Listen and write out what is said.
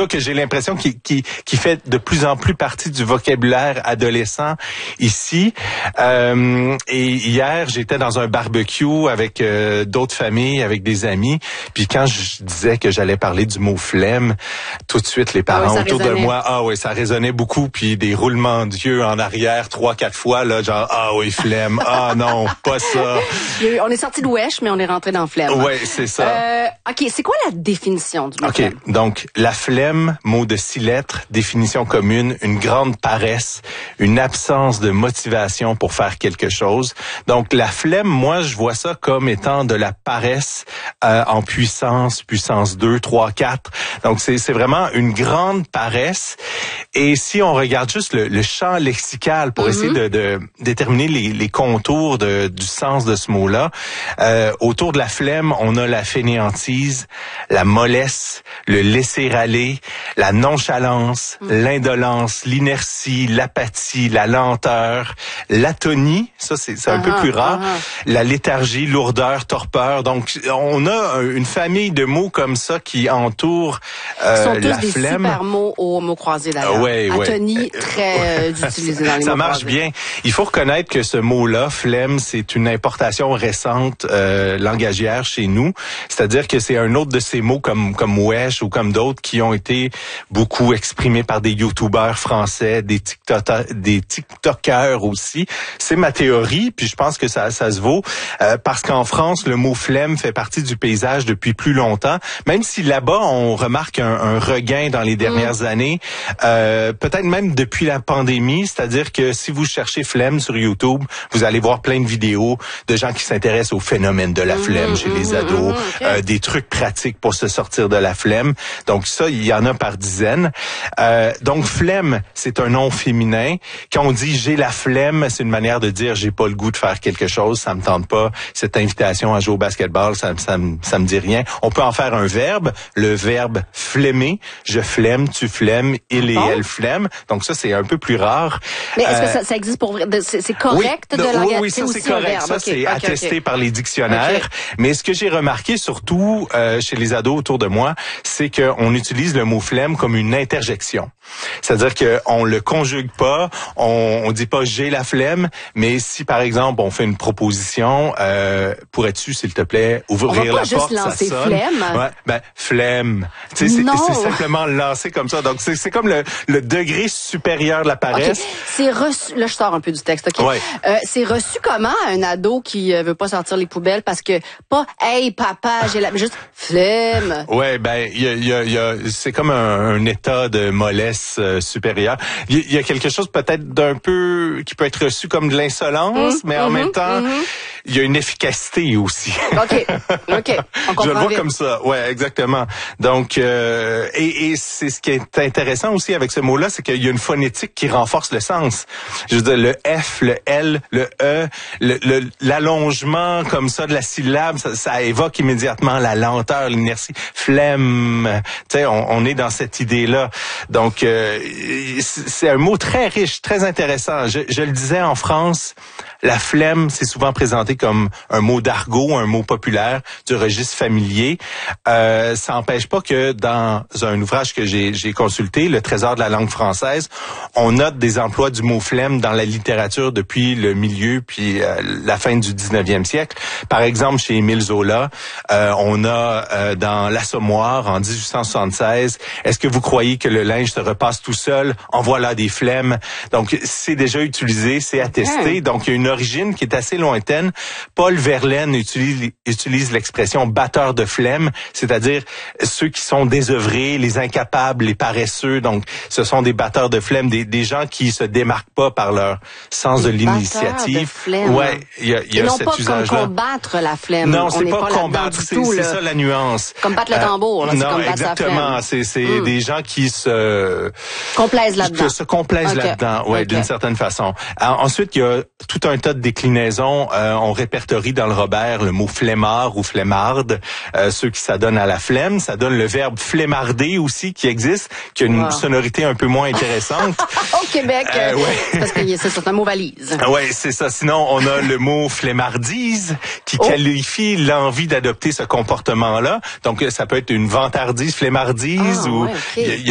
cas que j'ai l'impression qui fait de plus en plus partie du vocabulaire adolescent ici. Et hier, j'étais dans un barbecue avec d'autres familles, avec des amis. Puis quand je disais que j'allais parler du mot flemme, tout de suite les parents autour de moi, ça résonnait beaucoup. Puis des roulements d'yeux en arrière 3-4 fois là, genre flemme, non, pas ça. On est sorti de wesh, mais on est rentré dans flemme. Ouais, c'est ça. OK, c'est quoi la définition du mot flemme? Donc la flemme, mot de 6 lettres, définition commune, une grande paresse, une absence de motivation pour faire quelque chose. Donc la flemme, moi je vois ça comme étant de la paresse en puissance 2, 3, 4. Donc c'est vraiment une grande paresse. Et si on regarde juste le champ lexical pour essayer de déterminer les contours du sens de ce mot-là, autour de la flemme, on a la fainéantise, la mollesse, le laisser-aller, la nonchalance, l'indolence, l'inertie, l'apathie, la lenteur, l'atonie, ça c'est un peu plus rare, la léthargie, lourdeur, torpeur. Donc on a une famille de mots comme ça qui entourent la flemme. Ils sont tous des super mots au mot croisé d'ailleurs. Atonie, très utilisé dans les mots ça marche croisés. bien. Il faut reconnaître que ce mot-là, flemme, c'est une importation récente langagière chez nous. C'est-à-dire que c'est un autre de ces mots comme wesh ou comme d'autres qui ont été beaucoup exprimés par des youtubeurs français, des tiktokers aussi. C'est ma théorie, puis je pense que ça se vaut parce qu'en France, le mot flemme fait partie du paysage depuis plus longtemps. Même si là-bas, on remarque un regain dans les dernières années, peut-être même depuis la pandémie, c'est-à-dire que si vous cherchez flemme sur YouTube, vous allez voir plein de vidéos de gens qui s'intéressent au phénomène de la flemme chez les ados, des trucs pratiques pour se sortir de la flemme. Donc ça, il y en a par dizaines. Donc flemme, c'est un nom féminin. Quand on dit j'ai la flemme, c'est une manière de dire j'ai pas le goût de faire quelque chose, ça me tente pas. Cette invitation à jouer au basketball, ça me dit rien. On peut en faire un verbe, le verbe flemmer. Je flemme, tu flemmes, il et elle flemme. Donc ça, c'est un peu plus rare. Mais est-ce que ça existe pour vrai? C'est correct de l'engagement? Oui, ça c'est correct. Ça, c'est attesté par les dictionnaires. Mais ce que j'ai remarqué surtout chez les ados autour de moi, c'est qu'on utilise le mot flemme comme une interjection. C'est-à-dire qu'on le conjugue pas, on dit pas j'ai la flemme, mais si par exemple on fait une proposition, pourrais-tu s'il te plaît ouvrir la porte, ça sonne. Flemme. Ouais, flemme. Tu sais, c'est simplement lancé comme ça. Donc c'est comme le degré supérieur de la paresse. Okay. C'est reçu. Là, je sors un peu du texte. Ok. Ouais. C'est reçu comment un ado qui veut pas sortir les poubelles parce que pas hey papa j'ai la juste flemme. Ouais, c'est comme un état de mollesse supérieure. Il y a quelque chose peut-être d'un peu qui peut être reçu comme de l'insolence, mais en même temps il y a une efficacité aussi. OK. On comprend. Je le vois comme ça. Ouais, exactement. Donc et c'est ce qui est intéressant aussi avec ce mot-là, c'est qu'il y a une phonétique qui renforce le sens. Je veux dire, le F, le L, le E, l'allongement comme ça de la syllabe, ça évoque immédiatement la lenteur, l'inertie. Flemme. Tu sais, on est dans cette idée-là. Donc c'est un mot très riche, très intéressant. Je le disais, en France, la flemme, c'est souvent présenté comme un mot d'argot, un mot populaire du registre familier. Ça n'empêche pas que dans un ouvrage que j'ai consulté, Le Trésor de la langue française, on note des emplois du mot flemme dans la littérature depuis le milieu puis la fin du 19e siècle. Par exemple, chez Émile Zola, on a dans L'Assommoir en 1876, est-ce que vous croyez que le linge se repasse tout seul? En voilà des flemmes. Donc, c'est déjà utilisé, c'est attesté. Donc, il y a une origine qui est assez lointaine. Paul Verlaine utilise l'expression batteur de flemme, c'est-à-dire ceux qui sont désœuvrés, les incapables, les paresseux. Donc, ce sont des batteurs de flemme, des gens qui se démarquent pas par leur sens de l'initiative. Ouais, il y a cet usage-là. Non pas comme combattre la flemme. Non, c'est pas combattre, c'est ça la nuance. Comme battre le tambour, là, c'est comme battre la flemme. Non, exactement. C'est des gens qui se complaisent là-dedans. Se complaisent là-dedans, d'une certaine façon. Alors, ensuite, il y a tout un tas de déclinaisons. On répertorie dans le Robert le mot flemmard ou flemmarde, ceux qui s'adonnent à la flemme. Ça donne le verbe flemmarder aussi qui existe, qui a une sonorité un peu moins intéressante. Au Québec, parce que c'est un mot valise. Ouais, c'est ça. Sinon, on a le mot flemmardise qui qualifie l'envie d'adopter ce comportement-là. Donc, ça peut être une vantardise, flemmardise ou